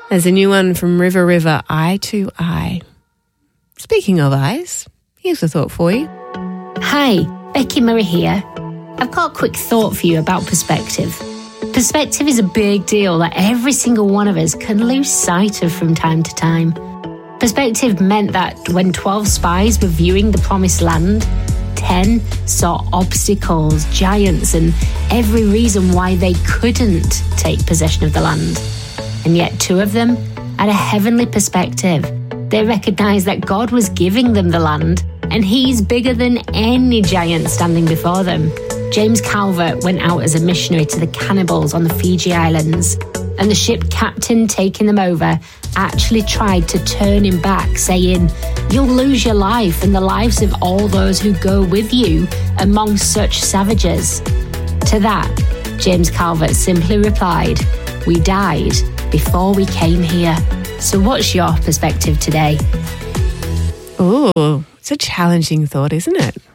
There's a new one from River, Eye to Eye. Speaking of eyes, here's a thought for you. Hi, Becky Murray here. I've got a quick thought for you about perspective. Perspective is a big deal that every single one of us can lose sight of from time to time. Perspective meant that when 12 spies were viewing the promised land, 10 saw obstacles, giants, and every reason why they couldn't take possession of the land. And yet 2 of them had a heavenly perspective. They recognized that God was giving them the land, and He's bigger than any giant standing before them. James Calvert went out as a missionary to the cannibals on the Fiji Islands, and the ship captain taking them over actually tried to turn him back, saying, "You'll lose your life and the lives of all those who go with you among such savages." To that, James Calvert simply replied, "We died before we came here." So what's your perspective today? Oh, it's a challenging thought, isn't it?